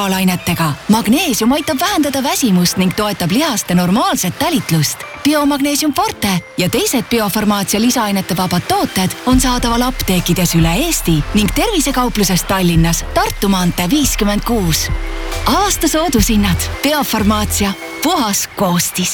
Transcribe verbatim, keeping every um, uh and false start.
mineraalainetega. Magneesium aitab vähendada väsimust ning toetab lihaste normaalset talitlust. Biomagneesium Forte ja teised biofarmaatsia lisaainete vabad tooted on saadaval apteekides üle Eesti ning tervisekaupluses Tallinnas Tartu maantee viiskümmend kuus. Aasta soodushinnad. Biofarmaatsia. Puhas koostis.